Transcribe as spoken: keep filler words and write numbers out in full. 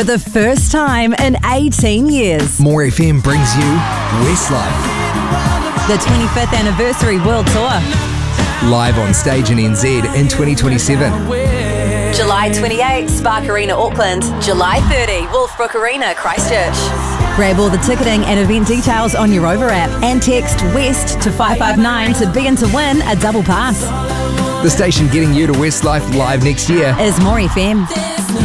for the first time in eighteen years. More F M brings you Westlife. The twenty-fifth Anniversary World Tour. Live on stage in N Z in twenty twenty-seven. July twenty-eighth, Spark Arena, Auckland. July thirtieth, Wolfbrook Arena, Christchurch. Grab all the ticketing and event details on your Over app and text WEST to five five nine to be in to win a double pass. The station getting you to Westlife live next year is More F M.